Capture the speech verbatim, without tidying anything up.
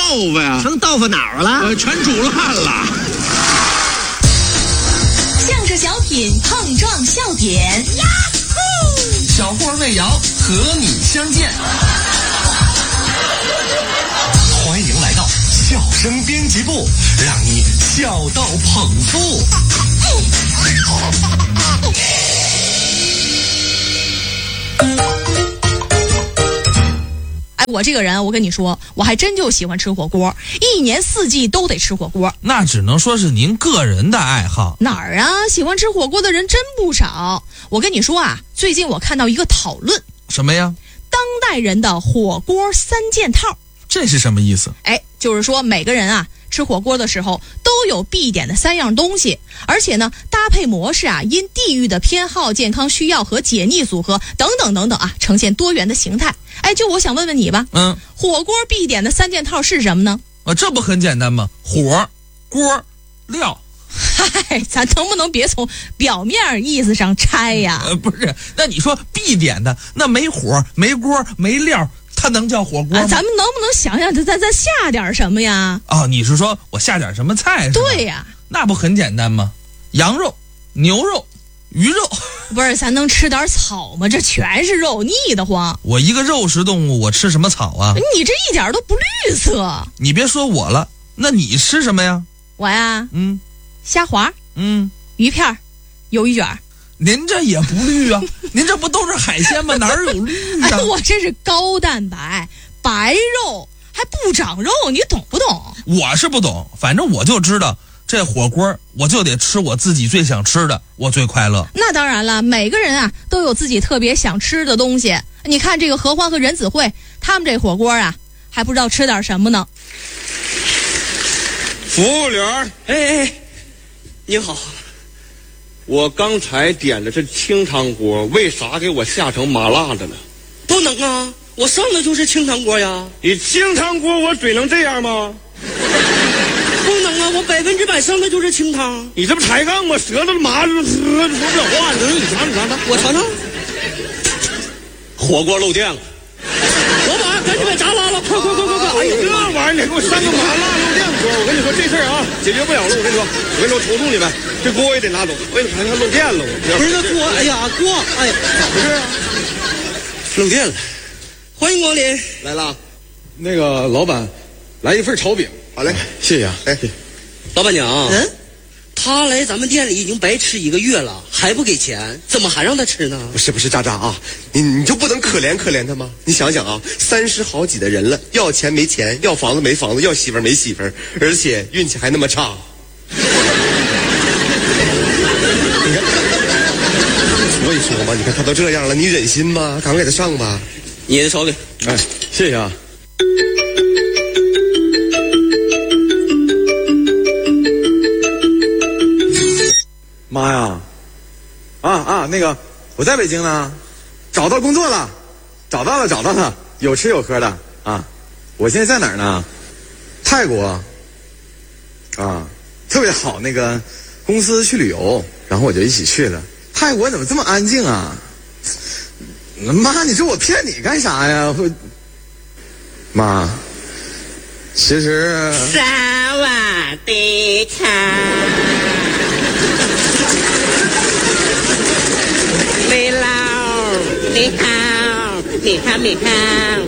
腐呀？ 成豆腐脑了？ 呃，全煮烂了。 相声小品碰撞笑点，呀呼！ 小霍魏瑶和你相见。欢迎来到笑声编辑部，让你笑到捧腹。 哎，我这个人，我跟你说，我还真就喜欢吃火锅，一年四季都得吃火锅。 那只能说是您个人的爱好。 哪儿啊？喜欢吃火锅的人真不少。我跟你说啊，最近我看到一个讨论， 什么呀？ 当代人的火锅三件套。 这是什么意思？ 哎，就是说每个人啊吃火锅的时候都有必点的三样东西，而且呢搭配模式啊因地域的偏好、健康需要和解腻组合等等等等啊，呈现多元的形态。哎，就我想问问你吧， 嗯， 火锅必点的三件套是什么呢？ 啊，这不很简单吗？火、锅、料。 嗨，咱能不能别从表面意思上拆呀？ 呃，不是，那你说必点的，那没火、没锅、没料，它能叫火锅吗？ 啊、咱们能不能想想，咱咱下点什么呀？ 哦，你是说我下点什么菜是吧？ 对呀， 那不很简单吗？羊肉、牛肉、鱼肉。 不是，咱能吃点草吗？这全是肉，腻得慌。 我一个肉食动物，我吃什么草啊？ 你这一点都不绿色。 你别说我了，那你吃什么呀？ 我呀， 嗯， 虾滑， 嗯， 鱼片，鱿鱼卷。 您这也不绿啊？您这不都是海鲜吗？哪儿有绿啊？ 哎，我这是高蛋白白肉，还不长肉，你懂不懂？ 我是不懂，反正我就知道这火锅我就得吃我自己最想吃的，我最快乐。 那当然了，每个人啊都有自己特别想吃的东西。你看这个何欢和任子慧，他们这火锅啊还不知道吃点什么呢。 服务员， 哎哎，您好， 我刚才点的是清汤锅，为啥给我下成麻辣的了？ 不能啊，我上的就是清汤锅呀。 你清汤锅我嘴能这样吗？ 不能啊，我百分之百上的就是清汤。 你这不抬杠吗？舌头麻了，说不了话。你你尝你尝尝， 我尝尝。 火锅漏电了。 老板，赶紧把炸拉了，快快快快快！ 哎呀，这玩意儿你给我上个麻辣漏电锅，我跟你说这事儿啊，解决不了了。我跟你说，我跟你说，投诉你们，这锅也得拿走。为了啥它漏电了？ 不是那锅，哎呀锅，哎呀，咋回事啊？漏电了。欢迎光临， 来了。那个老板，来一份炒饼。好嘞，谢谢啊。哎， 老板娘，嗯，他来咱们店里已经白吃一个月了，还不给钱，怎么还让他吃呢？ 不是不是，渣渣啊，你你就不能可怜可怜他吗？你想想啊，三十好几的人了，要钱没钱，要房子没房子，要媳妇儿没媳妇儿，而且运气还那么差。你看，所以说嘛，你看他都这样了，你忍心吗？赶快给他上吧。 你的手里， 哎，谢谢啊。 妈呀！啊啊，那个我在北京呢，找到工作了，找到了找到了，有吃有喝的啊！我现在在哪儿呢？泰国啊，特别好。那个公司去旅游，然后我就一起去了。泰国怎么这么安静啊？妈，你说我骗你干啥呀？我妈，其实萨瓦迪卡。你好，你好，你好，你好。